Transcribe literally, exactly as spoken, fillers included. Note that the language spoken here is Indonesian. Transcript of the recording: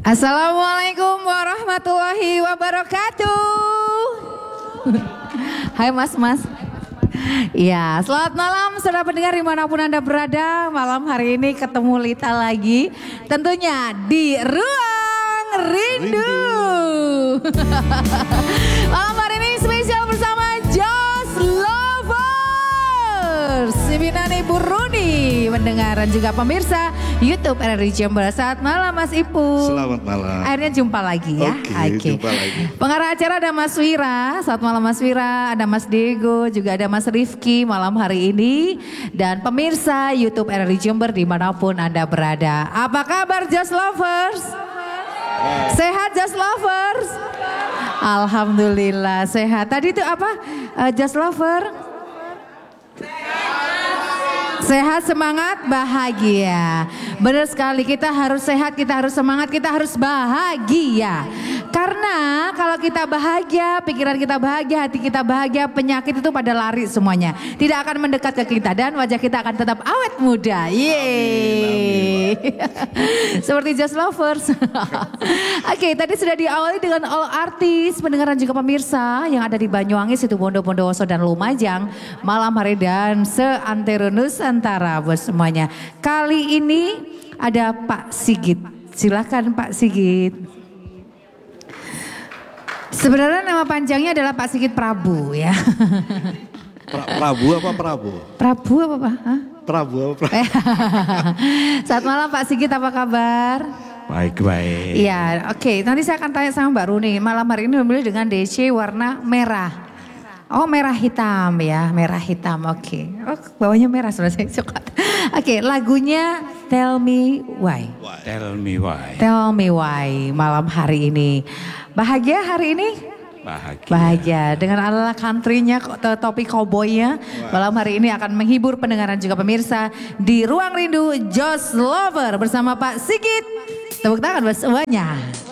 Assalamualaikum warahmatullahi wabarakatuh. Hai mas-mas. Ya, selamat malam saudara pendengar dimanapun Anda berada. Malam hari ini ketemu Lita lagi. Tentunya di Ruang Rindu, Rindu. Malam hari ini spesial bersama Just Lovers Sibinani Buruni, mendengar dan juga pemirsa YouTube R R I Jember. Selamat malam Mas Ipu. Selamat malam. Akhirnya jumpa lagi ya. Oke, okay. jumpa lagi. Pengarah acara ada Mas Wira. Selamat malam Mas Wira. Ada Mas Diego, juga ada Mas Rifki malam hari ini. Dan pemirsa YouTube R R I Jember dimanapun Anda berada. Apa kabar Just Lovers? Sehat Just Lovers? Alhamdulillah sehat. Tadi itu apa? Uh, Just Lover? Sehat, semangat, bahagia. Benar sekali, kita harus sehat, kita harus semangat, kita harus bahagia. Karena kalau kita bahagia, pikiran kita bahagia, hati kita bahagia, penyakit itu pada lari semuanya. Tidak akan mendekat ke kita dan wajah kita akan tetap awet muda. Yeay. Seperti Just Lovers. Oke, okay, tadi sudah diawali dengan all artis, pendengaran juga pemirsa yang ada di Banyuwangi, Situbondo, Bondowoso dan Lumajang. Malam hari dan seantero Nusantara buat semuanya. Kali ini ada Pak Sigit. Silakan Pak Sigit. Sebenarnya nama panjangnya adalah Pak Sigit Prabu ya. Pra, Prabu apa Prabu? Prabu apa Pak? Hah? Prabu apa Prabu? Selamat malam Pak Sigit, apa kabar? Baik baik. Iya, oke. Okay. Nanti saya akan tanya sama Mbak Runi. Malam hari ini memilih dengan D C warna merah. Oh merah hitam ya, merah hitam. Oke. Okay. Oh bawahnya merah sudah saya suka. Oke, okay, lagunya Tell Me Why. Tell Me Why. Tell Me Why malam hari ini. Bahagia hari ini? Bahagia. Bahagia dengan ala country-nya, topi cowboy-nya. Malam hari ini akan menghibur pendengaran juga pemirsa di Ruang Rindu Just Lover bersama Pak Sigit. Tepuk tangan buat semuanya.